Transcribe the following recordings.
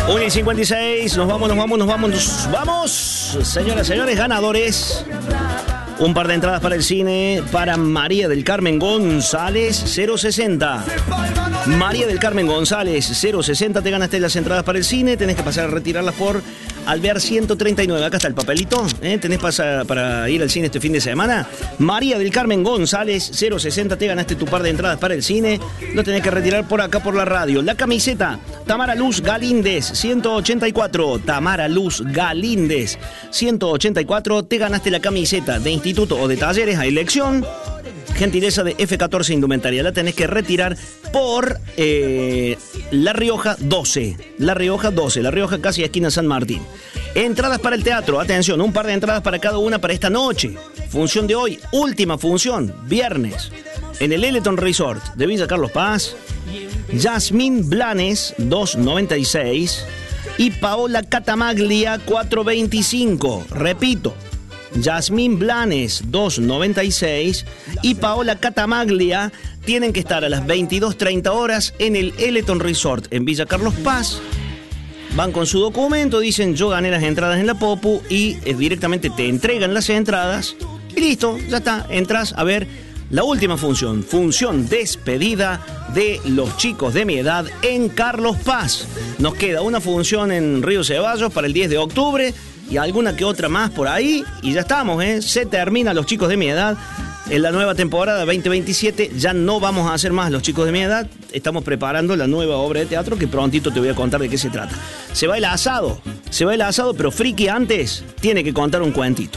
1:56, nos vamos. Señoras, señores, ganadores. Un par de entradas para el cine para María del Carmen González, 060. María del Carmen González, 060. Te ganaste las entradas para el cine. Tenés que pasar a retirarlas por Alvear 139. Acá está el papelito. Tenés para ir al cine este fin de semana. María del Carmen González, 060. Te ganaste tu par de entradas para el cine. Lo tenés que retirar por acá por la radio. La camiseta, Tamara Luz Galíndez, 184. Tamara Luz Galíndez, 184. Te ganaste la camiseta de instituto o de talleres a elección. Gentileza de F14 Indumentaria. La tenés que retirar por La Rioja 12. La Rioja 12. La Rioja casi esquina San Martín. Entradas para el teatro. Atención, un par de entradas para cada una para esta noche. Función de hoy. Última función. Viernes. En el Eleton Resort de Villa Carlos Paz. Yasmín Blanes, 2.96. Y Paola Catamaglia, 4.25. Repito. Yasmín Blanes, 2.96, y Paola Catamaglia tienen que estar a las 22:30 horas en el Eleton Resort en Villa Carlos Paz. Van con su documento, dicen yo gané las entradas en la Popu y directamente te entregan las entradas y listo, ya está, entras a ver la última función despedida de Los Chicos de Mi Edad en Carlos Paz. Nos queda una función en Río Ceballos para el 10 de octubre y alguna que otra más por ahí y ya estamos, se termina Los Chicos de Mi Edad. En la nueva temporada 2027 ya no vamos a hacer más Los Chicos de Mi Edad. Estamos preparando la nueva obra de teatro que prontito te voy a contar de qué se trata. Se va el asado, pero Friki antes tiene que contar un cuentito.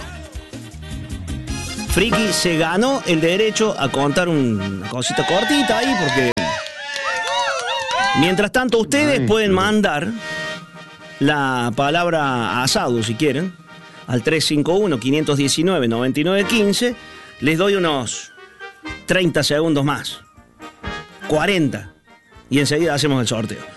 Friki se ganó el derecho a contar una cosita cortita ahí porque... Mientras tanto ustedes pueden mandar la palabra asado si quieren al 351-519-9915. Les doy unos 30 segundos más, 40, y enseguida hacemos el sorteo.